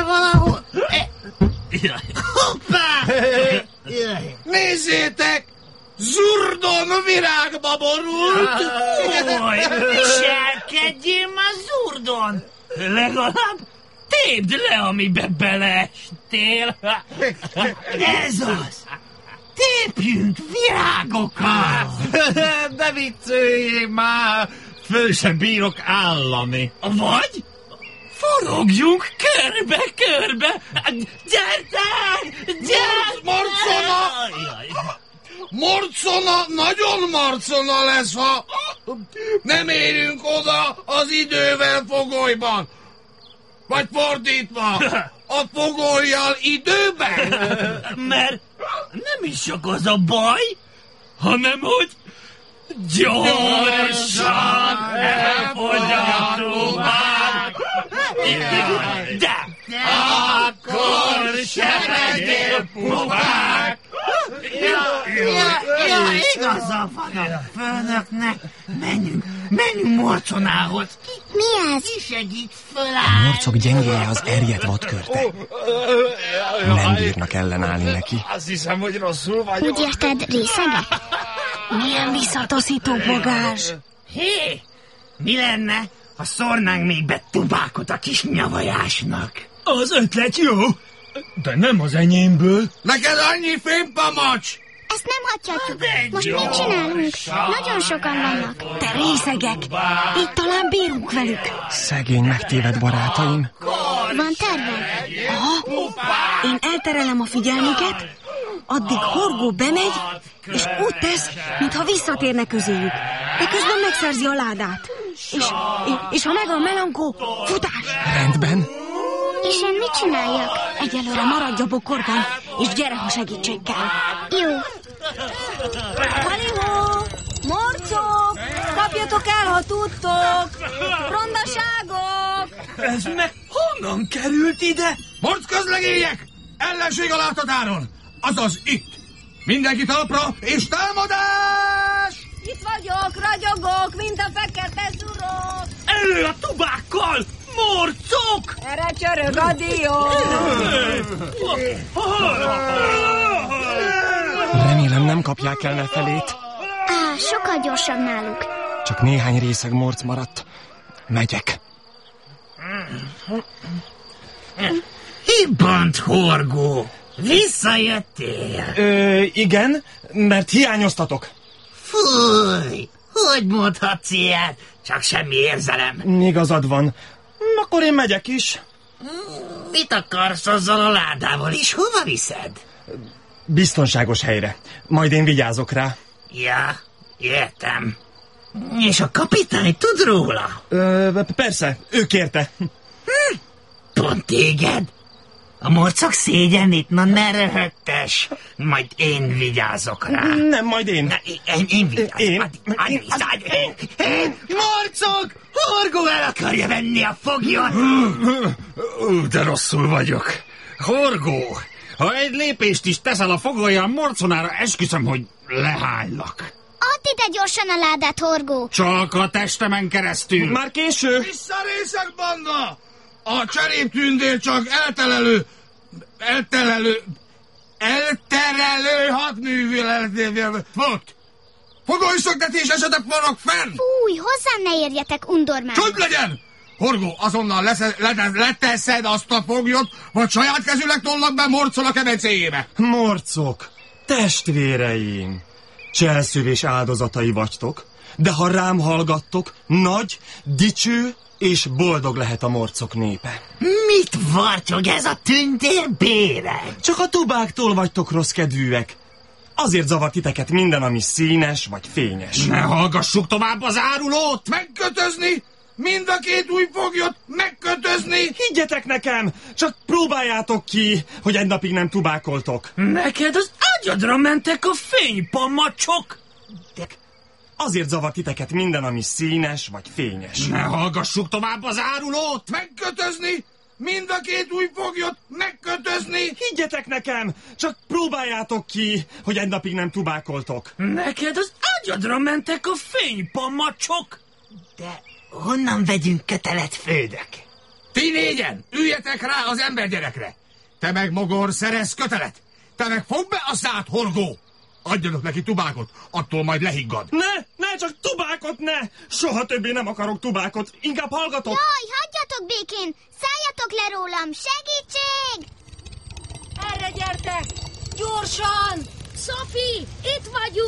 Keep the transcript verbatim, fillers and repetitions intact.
valahol. Hoppá! Nézzétek! Zurdon virágba borult! Oly, viselkedjél már Zurdon! Legalább tépd le, amibe beleestél! Ez az! Tépjünk virágokat! De vicceljél már! Föl sem bírok állani. Vagy forogjunk körbe-körbe! Gyertek! Gyertek! Marcona! Marcona, nagyon marcona lesz, ha nem érünk oda az idővel fogolyban. Vagy fordítva, a fogollyal időben. Mert nem is csak az a baj, hanem hogy gyorsan elfogyhatunk már. De akkor se legyél pupák. Ja, ja, ja, igaza van a főnöknek. Menjünk, menjünk Morconához. Mi ez? Ki segít A fölállni? morcok gyengéje az erjedt vadkörte. Nem bírnak ellenállni neki. Azt hiszem, hogy rosszul vagyok. Úgy érted, részeget? Milyen visszataszító bogás. Hé, mi lenne, ha szórnánk még be tubákot a kis nyavajásnak? Az ötlet jó, de nem az enyémből. Neked annyi fémpamacs! Ezt nem hagyhatjuk. Most mit csinálunk? Nagyon sokan vannak. Te részegek, így talán bírunk velük. Szegény megtéved barátaim. Van terved? Aha, én elterelem a figyelmüket, addig Horgó bemegy, és úgy tesz, mintha visszatérne közéjük. De közben megszerzi a ládát. És, és ha megvan Melankó, futás! Rendben. És én mit csináljak? Egyelőre maradj a bokorban, és gyere, ha segítség kell. Jó. Halihó! Morcok! Kapjatok el, ha tudtok! Rondaságok! Ez meg honnan került ide? Morc közlegények! Ellenség a láthatáron! Azaz itt! Mindenki talpra és támadás! Itt vagyok, ragyogok, mint a fekete zurok! Elő a tubákkal! Morcok! Erre csörög a dió! Remélem nem kapják el nefelét. Á, sokkal gyorsabb náluk. Csak néhány részeg morc maradt. Megyek. Hibbant, Horgó! Visszajöttél! Ö, igen, mert hiányoztatok. Fúj! Hogy mondhatsz ilyet? Csak semmi érzelem. Igazad van. Akkor én megyek is. Mit akarsz azzal a ládával is? Hova viszed? Biztonságos helyre. Majd én vigyázok rá. Ja, értem. És a kapitány tud róla? Ö, persze, ő kérte. Hm? Pont téged? A morcok szégyenít? Na ne röhögtess. Majd én vigyázok rá. Nem, majd én. Na, én, én vigyázok. Én? Adj, adj, adj, én, én. Morcok! Horgó el akarja venni a foglyot. Ú, de rosszul vagyok. Horgó, ha egy lépést is teszel a fogollyal Morconára, esküszöm, hogy lehánylak. Add ide gyorsan a ládát, Horgó. Csak a testemen keresztül. Már késő. Vissza részeg, banda! A cseréptündér csak eltelelő, eltelelő, elterelő hadművelet volt. Fogolyszöktetés esetek vannak fenn! Fúj, hozzám ne érjetek, undormán. Csönd legyen! Horgó, azonnal leszed, lete, leteszed azt a foglyot, vagy saját kezűleg tollak be Morcol a kemencéjébe. Morcok, testvéreim, cselszövés áldozatai vagytok, de ha rám hallgattok, nagy, dicső és boldog lehet a morcok népe. Mit vartyog ez a tündér béreg? Csak a tubáktól vagytok rossz kedvűek. Azért zavar titeket minden, ami színes vagy fényes. Ne hallgassuk tovább az árulót! Megkötözni! Mind a két új foglyot megkötözni! Higgyetek nekem! Csak próbáljátok ki, hogy egy napig nem tubákoltok. Neked az ágyadra mentek a fénypamacsok! De azért zavar titeket minden, ami színes vagy fényes. Ne hallgassuk tovább az árulót! Megkötözni! Mind a két új foglyot megkötözni! Higgyetek nekem! Csak próbáljátok ki, hogy egy napig nem tubákoltok. Neked az ágyadra mentek a fénypamacsok! De honnan vegyünk kötelet, fődök? Ti négyen, üljetek rá az embergyerekre. Te meg, mogor, szerez kötelet. Te meg fogd be a szát, horgó. Adjanak neki tubákot, attól majd lehiggad. Ne, ne, csak tubákot ne! Soha többé nem akarok tubákot, inkább hallgatok. Jaj, hagyjatok békén! Szálljatok le rólam! Segítség! Erre gyertek! Gyorsan! Szofi, itt vagyunk!